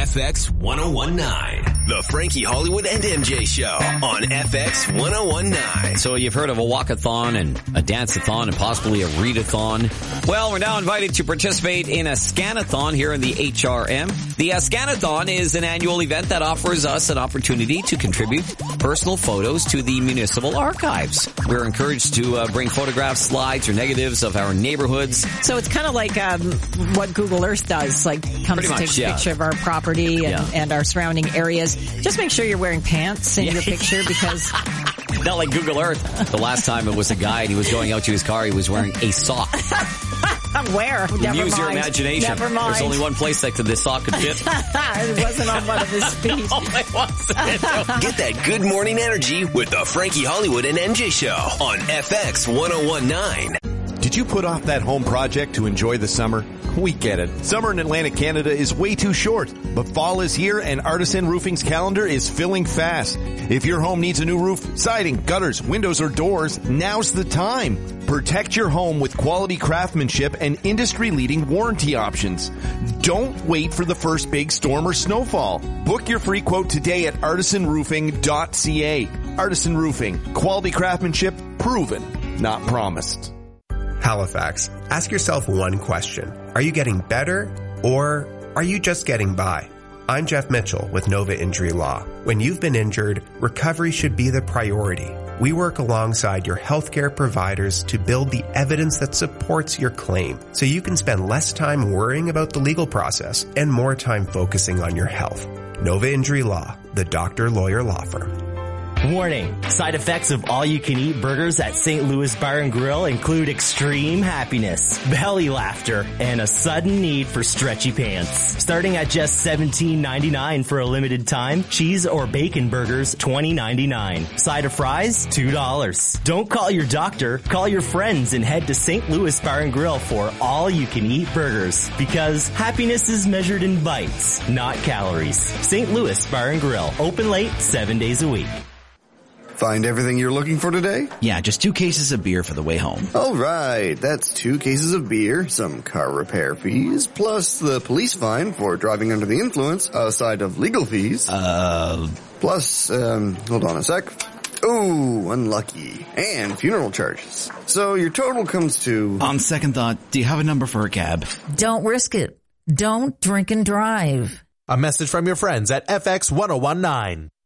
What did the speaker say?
FX 1019. The Frankie Hollywood and MJ Show on FX 1019. So you've heard of a walkathon and a dance-a-thon and possibly a readathon. Well, we're now invited to participate in a scan-a-thon here in the HRM. The scan-a-thon is an annual event that offers us an opportunity to contribute personal photos to the municipal archives. We're encouraged to bring photographs, slides, or negatives of our neighborhoods. So it's kind of like what Google Earth does, like comes to take a picture of our property and our surrounding areas. Just make sure you're wearing pants in your picture because... Not like Google Earth. The last time it was a guy and he was going out to his car, he was wearing a sock. Where? Never Use mind. your imagination. Never mind. There's only one place that the sock could fit. It wasn't on one of his feet. No, it wasn't. Get that good morning energy with the Frankie Hollywood and MJ Show on FX 1019. Did you put off that home project to enjoy the summer? We get it. Summer in Atlantic Canada is way too short, but fall is here and Artisan Roofing's calendar is filling fast. If your home needs a new roof, siding, gutters, windows, or doors, now's the time. Protect your home with quality craftsmanship and industry-leading warranty options. Don't wait for the first big storm or snowfall. Book your free quote today at artisanroofing.ca. Artisan Roofing. Quality craftsmanship proven, not promised. Halifax, ask yourself one question. Are you getting better or are you just getting by? I'm Jeff Mitchell with Nova Injury Law. When you've been injured, recovery should be the priority. We work alongside your healthcare providers to build the evidence that supports your claim so you can spend less time worrying about the legal process and more time focusing on your health. Nova Injury Law, the doctor-lawyer law firm. Warning, side effects of all-you-can-eat burgers at St. Louis Bar and Grill include extreme happiness, belly laughter, and a sudden need for stretchy pants. Starting at just $17.99 for a limited time, cheese or bacon burgers $20.99. Side of fries $2. Don't call your doctor, call your friends and head to St. Louis Bar and Grill for all-you-can-eat burgers. Because happiness is measured in bites, not calories. St. Louis Bar and Grill, open late 7 days a week. Find everything you're looking for today? Yeah, just 2 cases of beer for the way home. All right, that's 2 cases of beer, some car repair fees, plus the police fine for driving under the influence, aside of legal fees. Plus, hold on a sec. Ooh, unlucky. And funeral charges. So your total comes to... On second thought, do you have a number for a cab? Don't risk it. Don't drink and drive. A message from your friends at FX 1019.